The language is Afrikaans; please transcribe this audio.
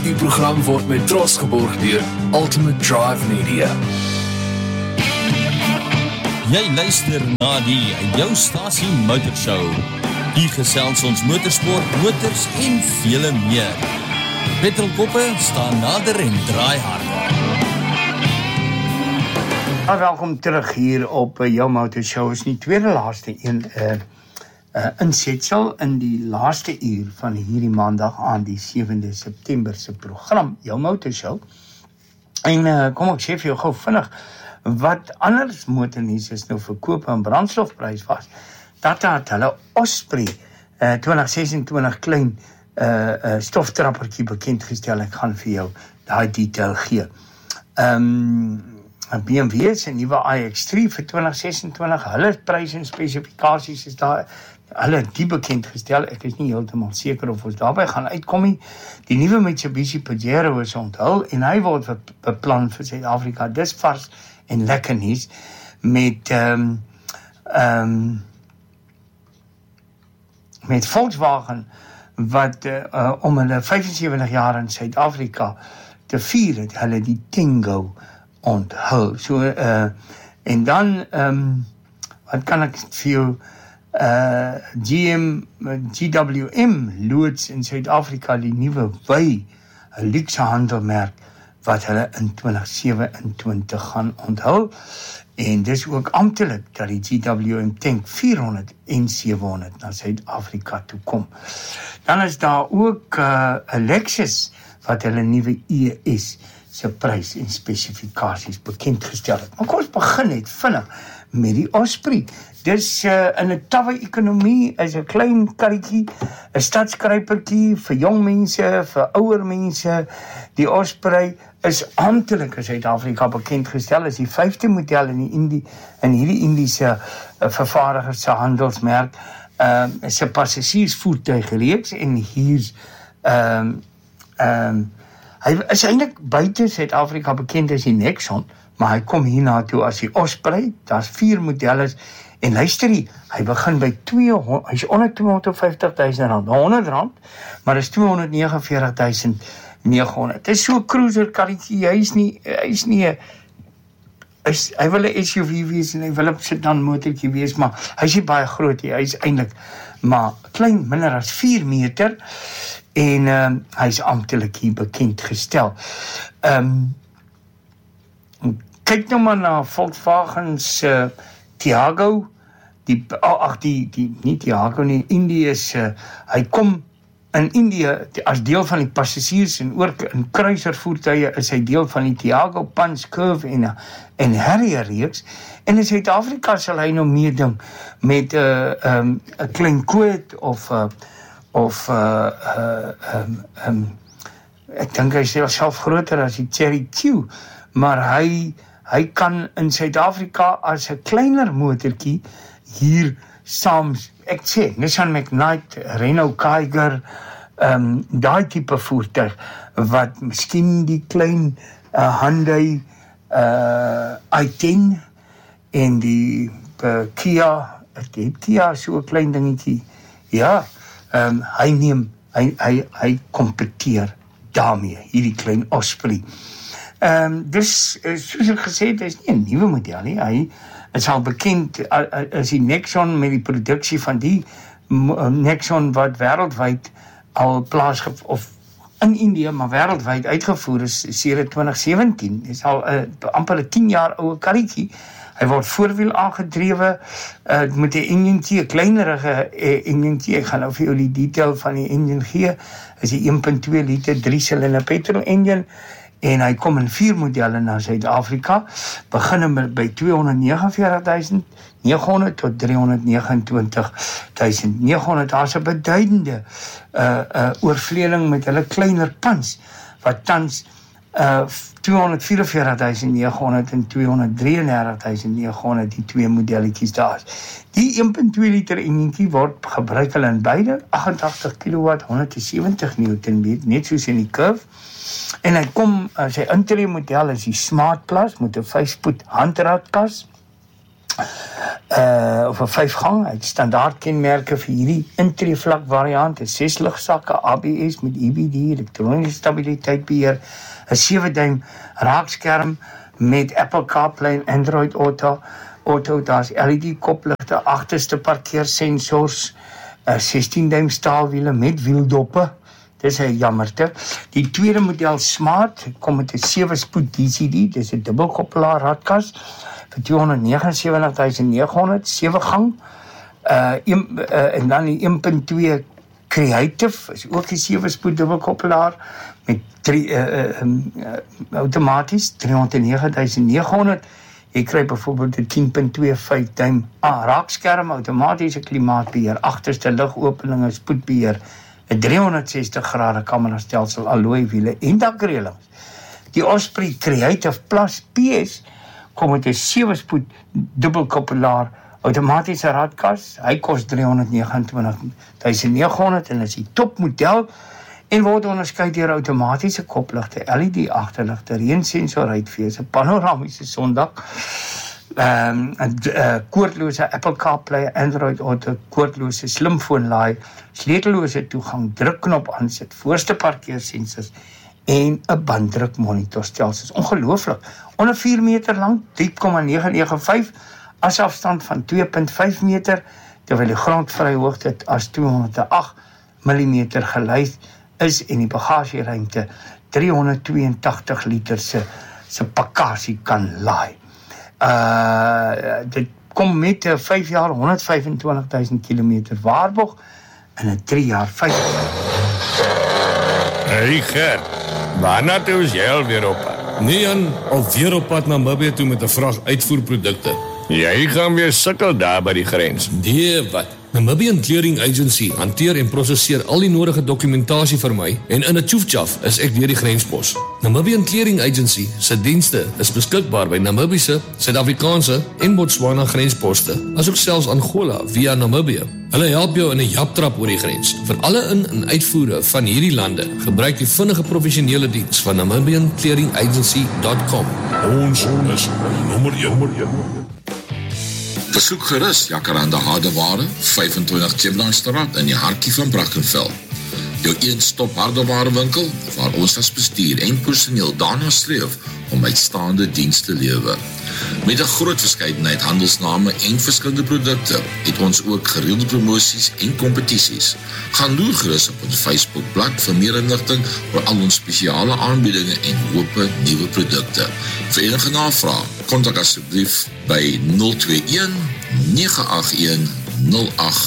Die program word met trots geborg deur Ultimate Drive Media. Jy luister na die jou stasie motorshow. Hier gesels ons motorsport, motors en vele meer. Petrolkoppe staan nader en draai harder. Welkom terug hier op jou motorshow. Is die tweede laaste een insetsel in die laaste uur van hierdie maandag aan die 7de September se program, jou motorshow. En kom ek sê vir jou gou vinnig, wat anders motornuus is nou verkoop en brandstofprys was. Tata het hulle Osprey 2026 klein stoftrappertjie bekendgestel. Ek gaan vir jou daai detail gee. BMW se nuwe iX3 vir 2026, hulle prys en spesifikasies is daar, hulle die bekendgestel. Ek is nie heeltemal seker of ons daarby gaan uitkom nie. Die nuwe Mitsubishi Pajero is onthul en hy word beplan vir Suid-Afrika. Dis vars en lekker nuus met Volkswagen wat om hulle 75 jaar in Suid-Afrika te vier het, hulle die Tingo onthul. So en dan wat kan ek vir jou GWM loods in Suid-Afrika die nuwe Wy, 'n luxe handelmerk wat hulle in 2027 gaan onthul. En dis ook amptelik dat die GWM tank 400 en 700 na Suid-Afrika toe kom. Dan is daar ook 'n Lexus wat hulle nuwe ES se prys en spesifikasies bekendgestel het. Maar kom ons begin net vinnig met die Osprey. Dis in 'n tawwe ekonomie, is 'n klein karretjie, 'n stadskruipertjie vir jong mense, vir ouer mense. Die Osprey is amptelik in Suid-Afrika bekendgestel as die 5de model in hierdie Indiese vervaardiger se handelsmerk. Is 'n passasiersvoertuig reeks en hier's hy is eintlik buite Suid-Afrika bekend as die Nexon, maar hy kom hierna toe as die Osprey. Daar's 4 modelle en luister hy begin by 200, hy's onder 250.000 rand, R100, maar is 249.900. Dit is so 'n cruiser karretjie, hy wil 'n SUV wees en hy wil 'n sedan motortjie wees, maar hy's nie baie groot nie, hy's eintlik maar klein, minder as 4 meter. En hy's amptelik hier bekendgestel. Kyk nou maar na Volkswagen se Tiago, nie Tiago nie, hy kom in Indië as deel van die passasiers en ook in kruiservoertuie is hy deel van die Tiago, Punch, Curve en Harrier reeks. En in Suid-Afrika sal hy nou meeding met 'n klein Quid of ek dink hy is self groter as die Cherry Q, maar hy kan in Suid-Afrika as 'n kleiner motortjie hier saam, ek sê, Nissan Magnite, Renault Kiger, daai tipe voertuig, wat miskien die klein Hyundai i10 en die Kia so 'n klein dingetjie, ja, hy kompeteer daarmee, hierdie klein Osprey. Dus, soos ek gesê het, is nie 'n nuwe model nie. Hy is al bekend as die Nexon met die produksie van die Nexon wat wêreldwyd al of in Indië, maar wêreldwyd uitgevoer is sedert 2017. Dit is al amper 'n 10 jaar oue karretjie. Hy word voorwiel aangedrewe met 'n enjintjie, 'n kleinerige enjintjie. Ek gaan nou vir jou die detail van die enjin gee. Is die 1.2 liter 3-silinder petrol enjin en hy kom in 4 modelle na Suid-Afrika. Begin by 249.900 tot 329.900. Daar's 'n beduidende oorvleuning met hulle kleiner Punch wat tans 244.900 en 233.900 die 2 modelletjies daar. Die 1.2 liter enjintjie word gebruik hulle in beide 88 kW, 170 Nm, net soos in die Curve. En hy kom, sy intree model is die Smart Plus met 'n 5-spoed handratkas. of 'n 5-gang, hy het standaard kenmerke vir hierdie intreevlak variant, 'n 6 ligsakke, ABS met EBD, elektroniese stabiliteitsbeheer, 'n 7-duim raakskerm met Apple CarPlay en Android Auto, daar's LED kopligte, agterste parkeersensors, 16-duim staalwiele met wieldoppe. Dis 'n jammerte. Die tweede model Smart kom met 'n 7-spoed DCD, dis 'n dubbelkoppelaar radkas vir 279.900, 7-gang. En dan die 1.2 Creative is ook 'n 7-spoed dubbelkoppelaar met outomaties 309.900. Jy kry byvoorbeeld 'n 10.25 duim raakskerm, outomatiese klimaatbeheer, agterste ligopeninge, spoedbeheer, 'n 360 grade kamera stelsel, alloy wiele en dakreëlings. Die Osprey Creative Plus PS kom met 'n 7-spoed dubbelkoppelaar outomatiese radkas. Hy kos 329.900 en is die topmodel en word onderskei deur outomatiese kopligte, LED agterligte, reensensor uitfees, 'n panoramiese sondak, 'n koordlose Apple CarPlay, Android Auto, koordlose slimfoonlaai, sleutellose toegang, drukknop aansit, voorste parkeersensors en 'n banddrukmonitorstelsel. Ongelooflik. Onder 4 meter lank, 3,995, asafstand van 2,5 meter, terwyl die grondvryhoogte as 208 mm gelys is en die bagageruimte 382 liter se bagasie kan laai. Dit kom met 'n 5 jaar 125.000 kilometer waarborg en 'n 3 jaar 5. Hey Gert, waarna toe is jy alweer op pad? Nee Jan, alweer op pad na Namibië toe met 'n vrag uitvoerprodukte. Jy gaan weer sukkel daar by die grens. Nee, wat? Namibian Clearing Agency hanteer en prosesseer al die nodige dokumentasie vir my en in 'n tjoefjaf is ek deur die grenspos. Namibian Clearing Agency se dienste is beskikbaar by Namibiese, Suid-Afrikaanse en Botswana grensposte, asook selfs Angola via Namibië. Hulle help jou in 'n japtrap oor die grens. Vir alle in- en uitvoere van hierdie lande, gebruik die vinnige professionele diens van NamibianClearingAgency.com. Ons is nommer 1. Besoek gerus Jacaranda Hardeware, 25 Chiplandstraat in die hartjie van Brackenfell. Jou een-stop hardewarewinkel waar ons as bestuur en personeel daarna streef om uitstaande diens te lewer. Met 'n groot verskeidenheid handelsname en verskillende produkte het ons ook gereelde promosies en kompetisies. Gaan loer gerus op ons Facebookblad vir meer inligting oor al ons spesiale aanbiedinge en hoope nuwe produkte. Vir enige navraag, kontak asseblief by 021 981 08